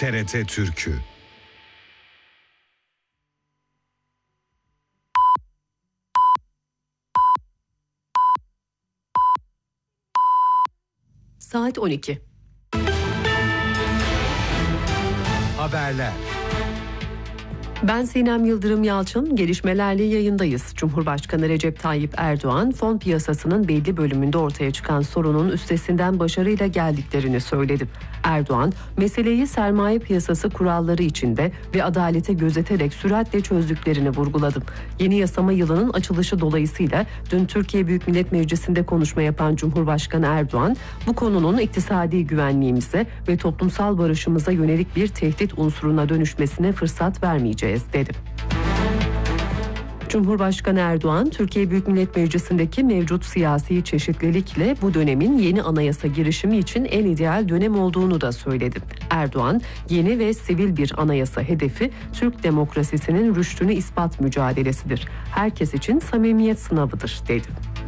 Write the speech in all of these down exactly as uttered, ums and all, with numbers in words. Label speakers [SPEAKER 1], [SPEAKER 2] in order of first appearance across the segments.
[SPEAKER 1] T R T Türkü.
[SPEAKER 2] Saat on iki.
[SPEAKER 1] Haberler.
[SPEAKER 2] Ben Sinem Yıldırım Yalçın, gelişmelerle yayındayız. Cumhurbaşkanı Recep Tayyip Erdoğan, fon piyasasının belli bölümünde ortaya çıkan sorunun üstesinden başarıyla geldiklerini söyledi. Erdoğan, meseleyi sermaye piyasası kuralları içinde ve adalete gözeterek süratle çözdüklerini vurguladı. Yeni yasama yılının açılışı dolayısıyla dün Türkiye Büyük Millet Meclisi'nde konuşma yapan Cumhurbaşkanı Erdoğan, bu konunun iktisadi güvenliğimize ve toplumsal barışımıza yönelik bir tehdit unsuruna dönüşmesine fırsat vermeyeceğiz dedi. Cumhurbaşkanı Erdoğan, Türkiye Büyük Millet Meclisi'ndeki mevcut siyasi çeşitlilikle bu dönemin yeni anayasa girişimi için en ideal dönem olduğunu da söyledi. Erdoğan, yeni ve sivil bir anayasa hedefi Türk demokrasisinin rüştünü ispat mücadelesidir. Herkes için samimiyet sınavıdır dedi.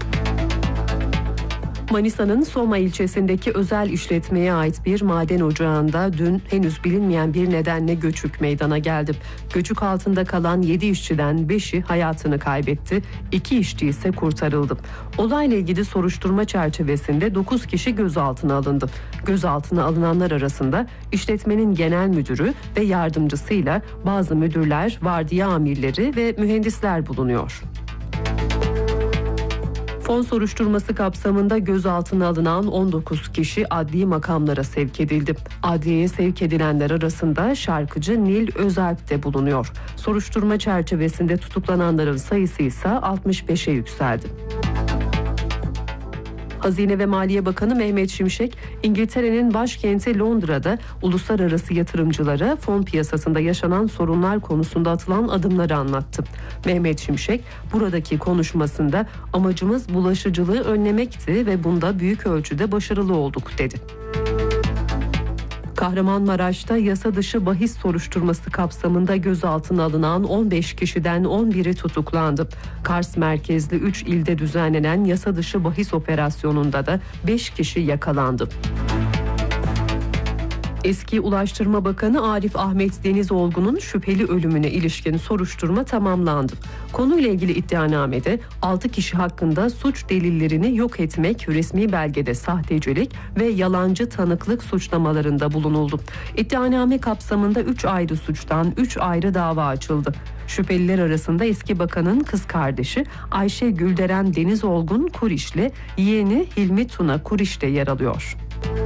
[SPEAKER 2] Manisa'nın Soma ilçesindeki özel işletmeye ait bir maden ocağında dün henüz bilinmeyen bir nedenle göçük meydana geldi. Göçük altında kalan yedi işçiden beşi hayatını kaybetti, iki işçi ise kurtarıldı. Olayla ilgili soruşturma çerçevesinde dokuz kişi gözaltına alındı. Gözaltına alınanlar arasında işletmenin genel müdürü ve yardımcısıyla bazı müdürler, vardiya amirleri ve mühendisler bulunuyor. Fon soruşturması kapsamında gözaltına alınan on dokuz kişi adli makamlara sevk edildi. Adliyeye sevk edilenler arasında şarkıcı Nil Özalp de bulunuyor. Soruşturma çerçevesinde tutuklananların sayısı ise altmış beşe yükseldi. Hazine ve Maliye Bakanı Mehmet Şimşek, İngiltere'nin başkenti Londra'da uluslararası yatırımcılara fon piyasasında yaşanan sorunlar konusunda atılan adımları anlattı. Mehmet Şimşek, buradaki konuşmasında amacımız bulaşıcılığı önlemekti ve bunda büyük ölçüde başarılı olduk dedi. Kahramanmaraş'ta yasa dışı bahis soruşturması kapsamında gözaltına alınan on beş kişiden on biri tutuklandı. Kars merkezli üç ilde düzenlenen yasa dışı bahis operasyonunda da beş kişi yakalandı. Eski Ulaştırma Bakanı Arif Ahmet Denizolgun'un şüpheli ölümüne ilişkin soruşturma tamamlandı. Konuyla ilgili iddianamede altı kişi hakkında suç delillerini yok etmek, resmi belgede sahtecilik ve yalancı tanıklık suçlamalarında bulunuldu. İddianame kapsamında üç ayrı suçtan üç ayrı dava açıldı. Şüpheliler arasında eski bakanın kız kardeşi Ayşe Gülderen Denizolgun Kuriş'le yeğeni Hilmi Tuna Kuriş de yer alıyor.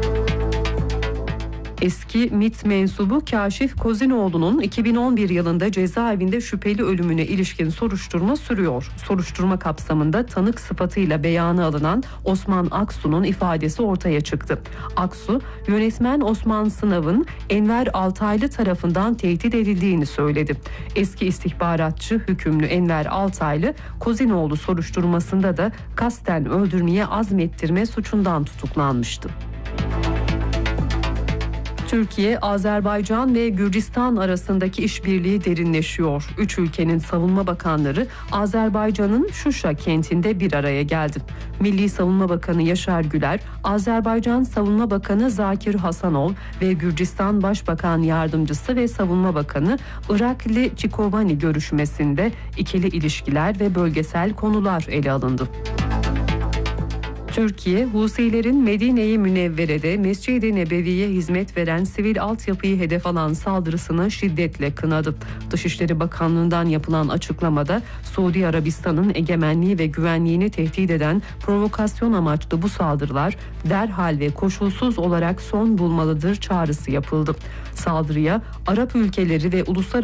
[SPEAKER 2] Eski MİT mensubu Kaşif Kozinoğlu'nun iki bin on bir yılında cezaevinde şüpheli ölümüne ilişkin soruşturma sürüyor. Soruşturma kapsamında tanık sıfatıyla beyanı alınan Osman Aksu'nun ifadesi ortaya çıktı. Aksu, yönetmen Osman Sınav'ın Enver Altaylı tarafından tehdit edildiğini söyledi. Eski istihbaratçı hükümlü Enver Altaylı, Kozinoğlu soruşturmasında da kasten öldürmeye azmettirme suçundan tutuklanmıştı. Türkiye, Azerbaycan ve Gürcistan arasındaki işbirliği derinleşiyor. Üç ülkenin savunma bakanları Azerbaycan'ın Şuşa kentinde bir araya geldi. Milli Savunma Bakanı Yaşar Güler, Azerbaycan Savunma Bakanı Zakir Hasanov ve Gürcistan Başbakan Yardımcısı ve Savunma Bakanı Irakli Çikovani görüşmesinde ikili ilişkiler ve bölgesel konular ele alındı. Türkiye, Husilerin Medine-i Münevvere'de Mescid-i Nebevi'ye hizmet veren sivil altyapıyı hedef alan saldırısını şiddetle kınadı. Dışişleri Bakanlığı'ndan yapılan açıklamada Suudi Arabistan'ın egemenliği ve güvenliğini tehdit eden provokasyon amaçlı bu saldırılar derhal ve koşulsuz olarak son bulmalıdır çağrısı yapıldı. Saldırıya Arap ülkeleri ve uluslararası